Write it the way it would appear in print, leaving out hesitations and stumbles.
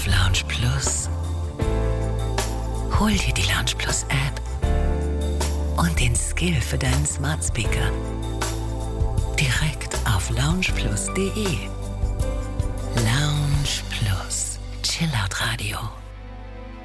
auf Lounge Plus. Hol dir die Lounge Plus App und den Skill für deinen Smart Speaker direkt auf loungeplus.de. Lounge Plus, Chillout Radio.